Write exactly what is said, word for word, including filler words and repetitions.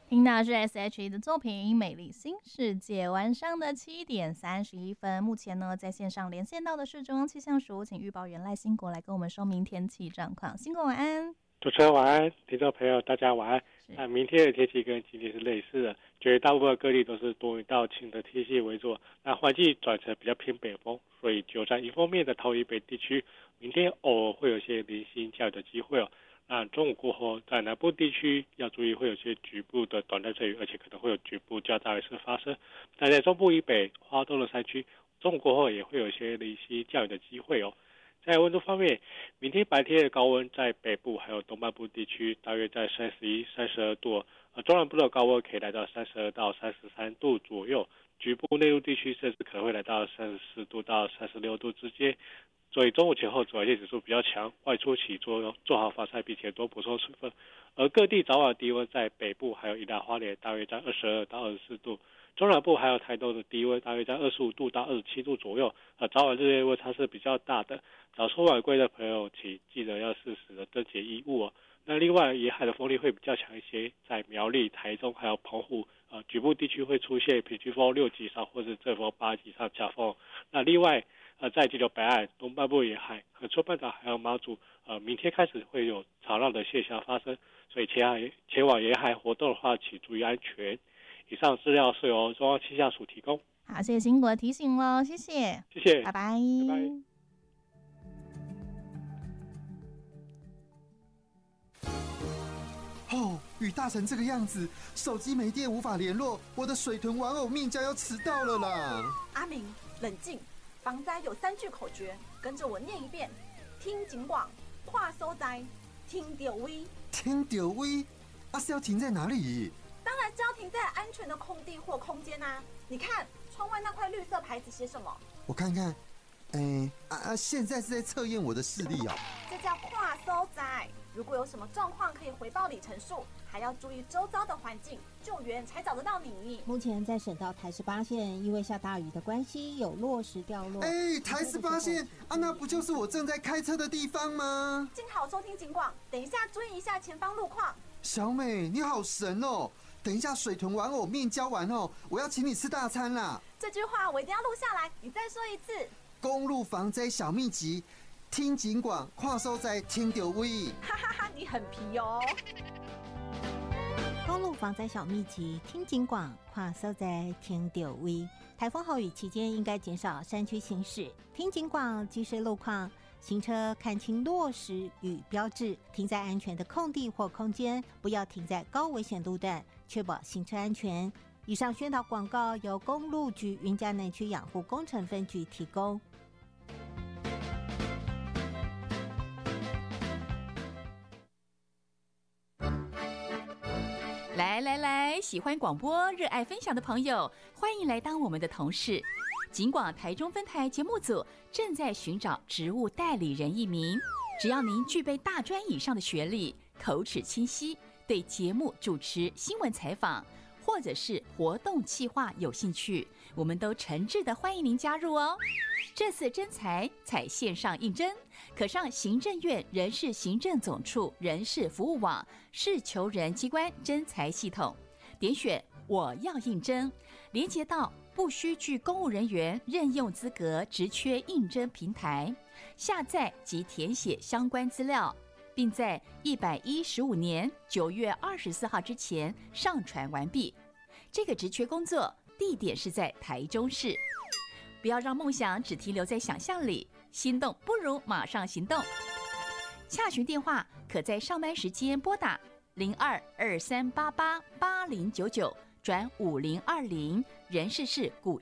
听到是 S H E 的作品《美丽新世界》。晚上的七点三十一分，目前呢在线上连线到的是中央气象署，请预报员赖兴国来跟我们说明天气状况。兴国晚安。 主持人晚安，听众朋友大家晚安。那明天的天气跟今天是类似的，绝大部分各地都是多云到晴的天气为主。那环境转成比较偏北风，所以就在迎风面的桃以北地区，明天偶尔会有些零星降雨的机会哦。那中午过后，在南部地区要注意会有些局部的短暂阵雨，而且可能会有局部较大雨势发生。那在中部以北、花东的山区，中午过后也会有一些零星降雨的机会哦。在温度方面，明天白天的高温在北部还有东半部地区大约在三十一、三十二度，呃，中南部的高温可以来到三十二到三十三度左右，局部内陆地区甚至可能会来到三十四度到三十六度之间。所以中午前后紫外线指数比较强，外出起作用，做好防晒并且多补充水分。而各地早晚低温在北部还有宜兰花莲大约在二十二到二十四度。中南部还有台东的低温大约在二十五度到二十七度左右，呃，早晚日夜温差是比较大的。早出晚归的朋友，请记得要适时的增减衣物哦。那另外，沿海的风力会比较强一些，在苗栗、台中还有澎湖，呃，局部地区会出现平均风六级以上或是阵风八级以上强风。那另外，呃，在基隆北岸、东半部沿海、和秋半岛还有马祖，呃，明天开始会有潮浪的现象发生，所以前海前往沿海活动的话，请注意安全。以上资料是由中央气象署提供。 好，谢谢兴国的提醒喽，谢谢， 谢谢， 拜拜， 拜拜。 哦，雨大成这个样子，手机没电无法联络，我的水豚玩偶命将要迟到了啦！ 阿明，冷静，防灾有三句口诀，跟着我念一遍：听警广，跨搜灾，听丢威。 听丢威，啊是要停在哪里？ 当然是要停在安全的空地或空间啊！你看窗外那块绿色牌子写什么？ 我看看，哎啊啊！现在是在测验我的视力哦。 这叫跨搜灾。如果有什么状况，可以回报里程数，还要注意周遭的环境，救援才找得到你。 目前在省道台十八线，因为下大雨的关系，有落石掉落。 哎，台十八线啊，那不就是我正在开车的地方吗？ 静好收听警广，等一下注意一下前方路况。 小美，你好神哦！等一下，水豚玩偶面交完后，我要请你吃大餐啦！ 这句话我一定要录下来，你再说一次。 公路防灾小秘籍，听警广，跨收灾听丢位。 哈哈哈，你很皮哦。 公路防灾小秘籍，听警广，跨收灾听丢位。台风豪雨期间，应该减少山区行驶，听警广，及时路况。行车看清落石与标志，停在安全的空地或空间，不要停在高危险路段，确保行车安全。以上宣导广告由公路局云嘉南区养护工程分局提供。 来来来，喜欢广播、热爱分享的朋友，欢迎来当我们的同事。警广台中分台节目组正在寻找职务代理人一名，只要您具备大专以上的学历，口齿清晰，对节目主持、新闻采访或者是活动企划有兴趣，我们都诚挚的欢迎您加入哦。这次征才采线上应征，可上行政院人事行政总处人事服务网事求人机关征才系统，点选我要应征，连接到不需具公务人员任用资格职缺应征平台，下载及填写相关资料，并在一百一十五年九月二十四号之前上传完毕。这个职缺工作地点是在台中市。不要让梦想只停留在想象里，心动不如马上行动。洽询电话可在上班时间拨打零二二三八八八零九九转五零二零，人事室股